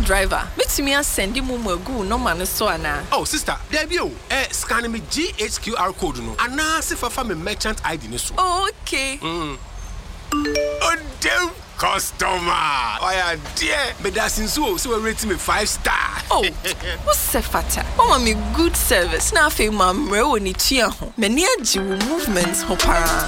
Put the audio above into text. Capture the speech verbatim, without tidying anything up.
driver. Metumi assendi mu magu no man so ana. Oh sister, there be o. Eh scan me G H Q R code no. Ana se fafa me merchant I D ni so. Oh, okay. Mm. Oh damn customer. Oh yeah, dear. Me da sinso so we rate me five star. Oh. What's fata? Oh me good service. Na fe ma mre woni tua ho. Me ni agi wo movements ho para.